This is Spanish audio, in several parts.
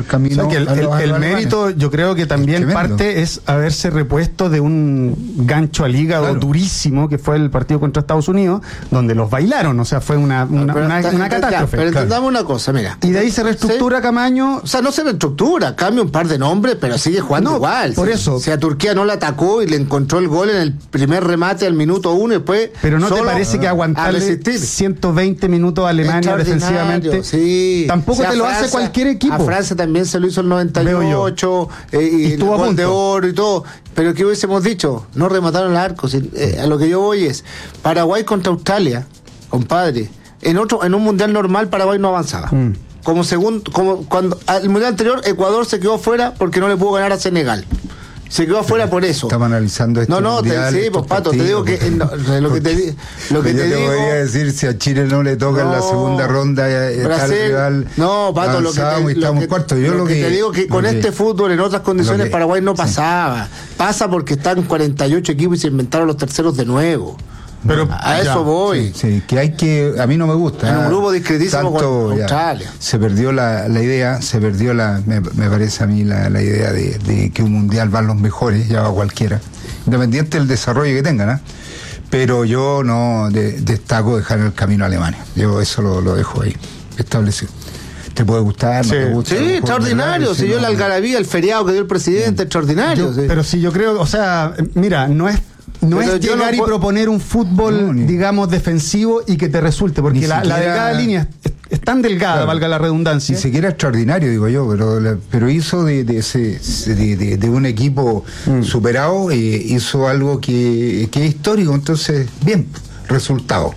camino. O sea, que el mérito, yo creo que también parte es haberse repuesto de un gancho al hígado durísimo que fue el partido contra Estados Unidos, donde los bailaron, o sea, fue una catástrofe. Pero entendamos una cosa, mira. Y de ahí se reestructura Camaño. O sea, no se reestructura, cambia un par de nombres, pero sigue jugando igual. Por eso. O sea, Turquía no la atacó y le encontró el gol en el primer remate al minuto 1 y después. Pero ¿no te parece que aguantarle 120 minutos a Alemania defensivamente? Sí. Tampoco te lo hace cualquier equipo. A Francia también se lo hizo el 98 y el gol de oro y todo. Pero ¿qué hubiésemos dicho? No remataron el arco. A lo que yo voy es Paraguay contra Australia, compadre. En un mundial normal Paraguay no avanzaba. Como cuando el mundial anterior Ecuador se quedó fuera porque no le pudo ganar a Senegal. Se quedó afuera por eso. Estamos analizando esto. Sí, pues Pato, te digo que lo que te digo. Podría decir si a Chile no le toca en la segunda ronda Brasil, rival. No, Pato, lo que te digo que con este fútbol en otras condiciones Paraguay no pasaba. Pasa porque están 48 equipos y se inventaron los terceros de nuevo. Pero a eso voy. Sí, que a mí no me gusta. En un grupo discretísimo con Australia. Se perdió la idea, me parece a mí la idea de que un mundial van los mejores, ya va cualquiera, independiente del desarrollo que tengan, ¿eh? Pero yo no destaco dejar el camino a Alemania. Yo eso lo dejo ahí establecido. ¿Te puede gustar? Sí, ¿no te gusta? Sí, extraordinario. Si yo la algarabía, el feriado que dio el presidente, extraordinario. Pero si yo creo, o sea, mira, no es llegar y proponer un fútbol, digamos, defensivo y que te resulte, porque la delgada línea es tan delgada, valga la redundancia. Ni siquiera extraordinario, digo yo, pero hizo de un equipo superado, hizo algo que es histórico, entonces, bien, resultado.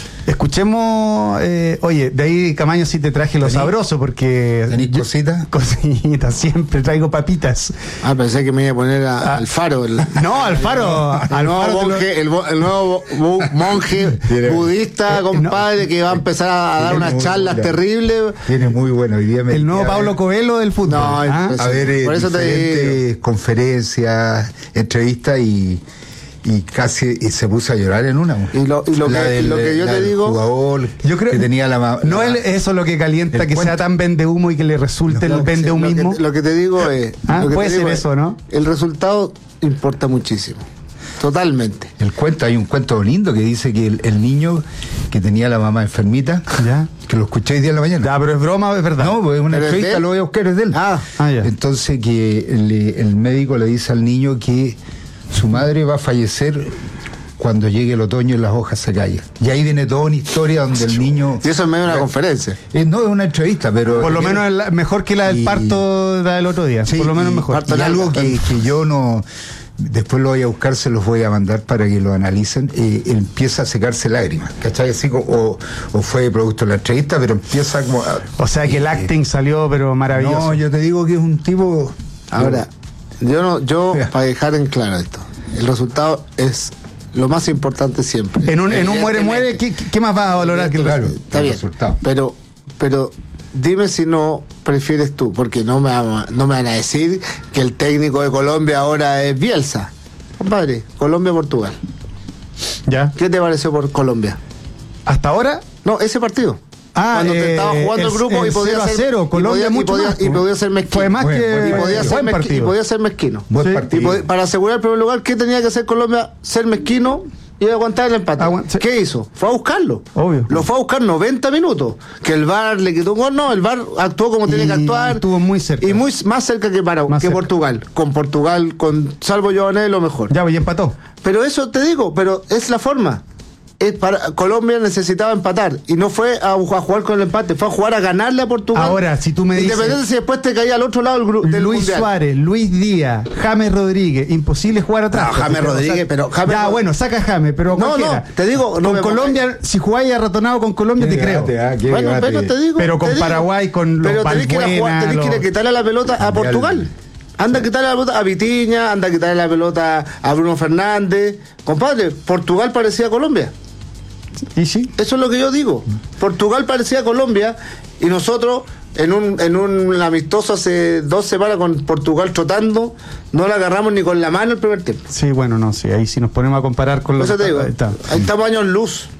Escuchemos, oye, de ahí Camaño sí te traje lo sabroso, porque... ¿Tenís cositas? Cositas, siempre traigo papitas. Pensé que me iba a poner al Faro. No, al Faro. El nuevo monje budista, compadre, que va a empezar a dar unas charlas terribles. Tiene muy bueno. Hoy día el nuevo Pablo Coelho del fútbol. No, a ver, por eso diferentes conferencias, entrevistas y casi se puso a llorar en una. Y lo que yo te digo, jugador, yo creo que tenía no es eso lo que calienta, que sea tan vendehumo y que le resulte el vendehumismo. Lo que te digo es, puede ser eso, ¿no? El resultado importa muchísimo. Totalmente. Hay un cuento lindo que dice que el niño que tenía la mamá enfermita, que lo escuché hoy día en la mañana. Pero es broma, es verdad. No, pues es una entrevista, lo voy a buscar, es de él. Ya. Entonces que el médico le dice al niño que su madre va a fallecer cuando llegue el otoño y las hojas se caen. Y ahí viene toda una historia donde el niño... Y eso en medio de una conferencia. No, es una entrevista, pero... Por lo menos es mejor que la del parto del otro día. Sí, por lo menos mejor. Y algo que yo no... Después lo voy a buscar, se los voy a mandar para que lo analicen. Empieza a secarse lágrimas, ¿cachai? Así o fue producto de la entrevista, pero empieza como... O sea que el acting salió, pero maravilloso. No, yo te digo que es un tipo... Ahora... Yo para dejar en claro esto, el resultado es lo más importante siempre. En un muere, ¿qué más vas a valorar que el resultado? Está bien, pero dime si no prefieres tú, porque no me van a decir que el técnico de Colombia ahora es Bielsa. Compadre, Colombia-Portugal. ¿Ya? ¿Qué te pareció por Colombia? ¿Hasta ahora? No, ese partido. Cuando te estaba jugando el grupo y podía ser 0-0, Colombia podía ser mezquino. Fue más que y podía ser mezquino. Para asegurar el primer lugar, ¿qué tenía que hacer Colombia? Ser mezquino y aguantar el empate. ¿Qué hizo? Fue a buscarlo. Obvio. Lo fue a buscar 90 minutos. Que el VAR le quitó un gol. No, el VAR actuó como tiene que actuar. Estuvo muy cerca. Y más cerca que Portugal. Con Portugal, salvo Giovanni, lo mejor. Ya, y empató. Pero eso te digo, es la forma. Colombia necesitaba empatar y no fue a jugar con el empate, fue a jugar a ganarle a Portugal. Ahora, si tú me dices, independiente si después te caía al otro lado del Luis mundial. Suárez, Luis Díaz, James Rodríguez, imposible jugar atrás. No, James Rodríguez, pero James bueno, saca a James, pero cualquiera. Te digo, con Colombia, si jugáis arratonado con Colombia, te creo. Pero te digo, pero con Paraguay, con los Balbuena, tenés que quitarle la pelota a Portugal. Anda a quitarle la pelota a Vitinha, anda a quitarle la pelota a Bruno Fernández. Compadre, Portugal parecía a Colombia. ¿Y sí? Eso es lo que yo digo. Portugal parecía a Colombia y nosotros en un amistoso hace 2 semanas con Portugal trotando, no la agarramos ni con la mano el primer tiempo. Sí, bueno, no, sí, ahí sí nos ponemos a comparar con los... Eso te digo, ahí estamos años en luz.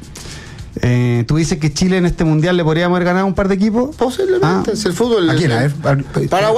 ¿Tú dices que Chile en este mundial le podríamos haber ganado un par de equipos? Posiblemente, es el fútbol. ¿A quién? Paraguay.